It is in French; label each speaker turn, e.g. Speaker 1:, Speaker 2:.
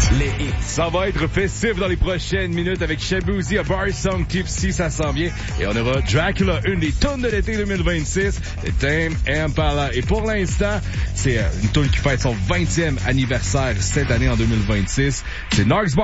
Speaker 1: Les hits.
Speaker 2: Ça va être festif dans les prochaines minutes avec Shabuzi, A Bar Song Tipsy, ça sent bien. Et on aura Dracula, une des tunes de l'été 2026, et Tame Impala. Et pour l'instant, c'est une tune qui fête son 20e anniversaire cette année en 2026. C'est Narcs